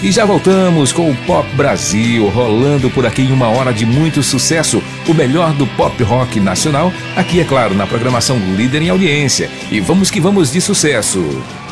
E já voltamos com o Pop Brasil, rolando por aqui em uma hora de muito sucesso, o melhor do pop rock nacional, aqui é claro, na programação líder em audiência. E vamos que vamos de sucesso!